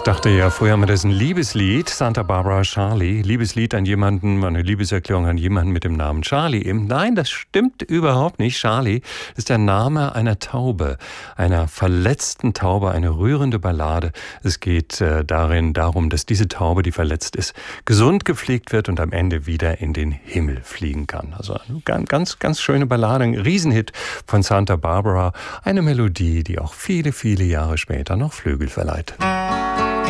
Ich dachte ja, früher haben wir das ein Liebeslied, Santa Barbara Charlie, Liebeslied an jemanden, eine Liebeserklärung an jemanden mit dem Namen Charlie eben. Nein, das stimmt überhaupt nicht. Charlie ist der Name einer Taube, einer verletzten Taube, eine rührende Ballade. Es geht darum, dass diese Taube, die verletzt ist, gesund gepflegt wird und am Ende wieder in den Himmel fliegen kann. Also eine ganz, ganz schöne Ballade, ein Riesenhit von Santa Barbara, eine Melodie, die auch viele, viele Jahre später noch Flügel verleiht.